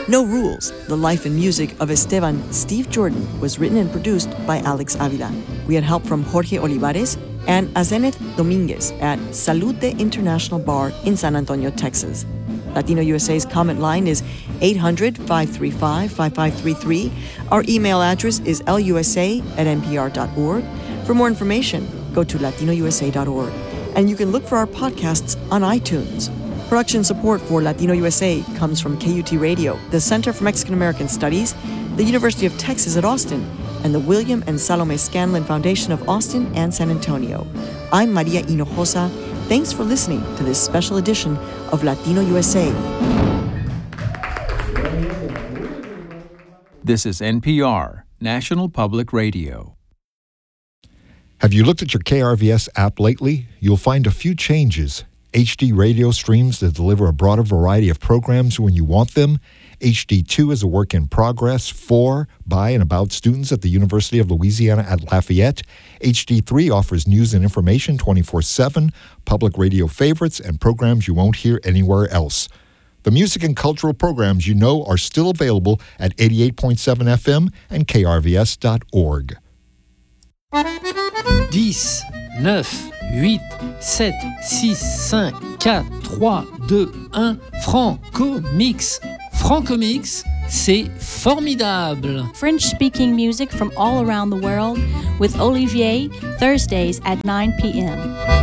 No Rules, The Life and Music of Esteban Steve Jordan was written and produced by Alex Avila. We had help from Jorge Olivares and Azeneth Dominguez at Salute International Bar in San Antonio, Texas. Latino USA's comment line is 800-535-5533. Our email address is lusa@npr.org. For more information, go to latinousa.org. And you can look for our podcasts on iTunes. Production support for Latino USA comes from KUT Radio, the Center for Mexican American Studies, the University of Texas at Austin, and the William and Salome Scanlon Foundation of Austin and San Antonio. I'm Maria Hinojosa. Thanks for listening to this special edition of Latino USA. This is NPR, National Public Radio. Have you looked at your KRVS app lately? You'll find a few changes. HD radio streams that deliver a broader variety of programs when you want them. HD2 is a work in progress for, by, and about students at the University of Louisiana at Lafayette. HD3 offers news and information 24/7, public radio favorites, and programs you won't hear anywhere else. The music and cultural programs you know are still available at 88.7 FM and krvs.org. 10, 9, 8, 7, 6, 5, 4, 3, 2, 1, Franco-Mix. Franco-Mix, c'est formidable. French-speaking music from all around the world with Olivier, Thursdays at 9 p.m.